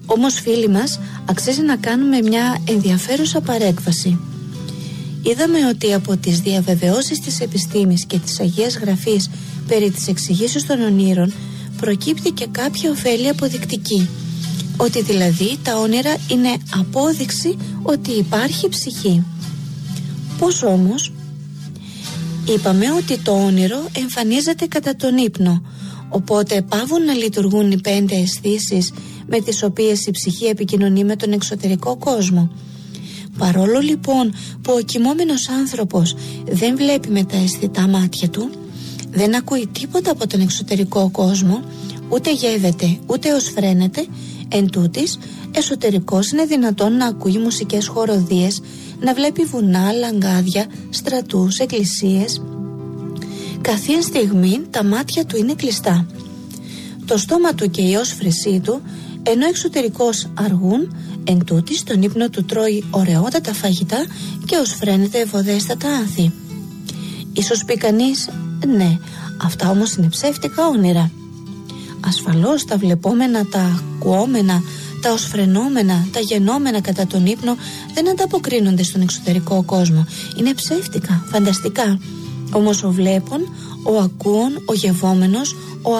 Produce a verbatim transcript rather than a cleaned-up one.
Όμως φίλοι μας, αξίζει να κάνουμε μια ενδιαφέρουσα παρέκβαση. Είδαμε ότι από τις διαβεβαιώσεις της επιστήμης και της Αγίας Γραφής περί της εξηγήσεως των ονείρων προκύπτει και κάποια ωφέλη αποδεικτική, ότι δηλαδή τα όνειρα είναι απόδειξη ότι υπάρχει ψυχή. Πώς όμως? Είπαμε ότι το όνειρο εμφανίζεται κατά τον ύπνο, οπότε πάβουν να λειτουργούν οι πέντε αισθήσεις με τις οποίες η ψυχή επικοινωνεί με τον εξωτερικό κόσμο. Παρόλο λοιπόν που ο κοιμόμενος άνθρωπος δεν βλέπει με τα αισθητά μάτια του, δεν ακούει τίποτα από τον εξωτερικό κόσμο, ούτε γεύεται ούτε οσφραίνεται, εν τούτης, εσωτερικός είναι δυνατόν να ακούει μουσικές χοροδίες, να βλέπει βουνά, λαγκάδια, στρατούς, εκκλησίες. Καθήν στιγμή τα μάτια του είναι κλειστά. Το στόμα του και η όσφρησή του, ενώ εξωτερικός αργούν, εν τούτης τον ύπνο του τρώει ωραιότατα φαγητά και οσφραίνεται ευωδέστατα άνθη. Ίσως πει κανείς, ναι, αυτά όμως είναι ψεύτικα όνειρα. Ασφαλώς τα βλεπόμενα, τα ακουόμενα, τα οσφρενόμενα, τα γενόμενα κατά τον ύπνο δεν ανταποκρίνονται στον εξωτερικό κόσμο. Είναι ψεύτικα, φανταστικά. Όμως ο βλέπων, ο ακούων, ο γευόμενος, ο